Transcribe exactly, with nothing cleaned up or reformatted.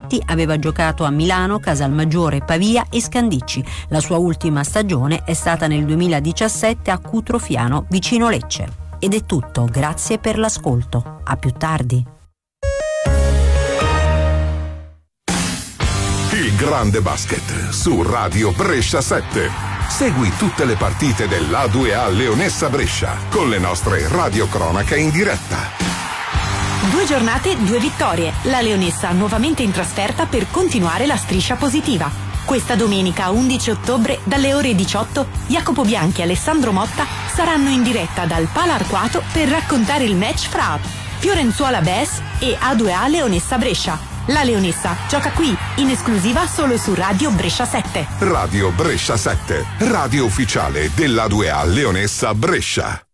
Benedetti aveva giocato a Milano, Casalmaggiore, Pavia e Scandicci. La sua ultima stagione è stata nel duemiladiciassette a Cutrofiano, vicino Lecce. Ed è tutto, grazie per l'ascolto. A più tardi. Il grande basket su Radio Brescia sette. Segui tutte le partite dell'A due A Leonessa Brescia con le nostre radiocronache in diretta. Due giornate, due vittorie. La Leonessa nuovamente in trasferta per continuare la striscia positiva. Questa domenica undici ottobre dalle ore diciotto Jacopo Bianchi e Alessandro Motta saranno in diretta dal Pala Arquato per raccontare il match fra Fiorenzuola Bes e A due A Leonessa Brescia. La Leonessa gioca qui, in esclusiva solo su Radio Brescia sette. Radio Brescia sette, radio ufficiale dell'A due A Leonessa Brescia.